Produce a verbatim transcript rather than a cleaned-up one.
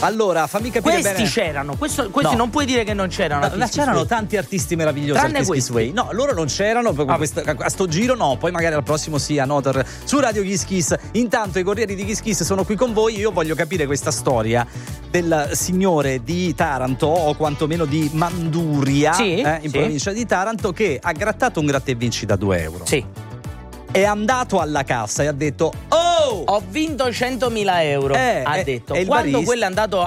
Allora, fammi capire questi bene. c'erano, questo, questi No. non puoi dire che non c'erano. No, ma c'erano tanti artisti meravigliosi Tranne al Kiss Kiss questi. Way. No, loro non c'erano proprio questa, a sto giro, no. Poi magari al prossimo sì, a Notor su Radio Kiss Kiss. Intanto i corrieri di Kiss Kiss sono qui con voi. Io voglio capire questa storia del signore di Taranto, o quantomeno di Manduria, Sì, eh, in sì. provincia di Taranto, che ha grattato un gratta e vinci da due euro. Sì. È andato alla cassa e ha detto: oh! Ho vinto centomila euro, Eh, ha eh, detto. e il Quando barista- quello è andato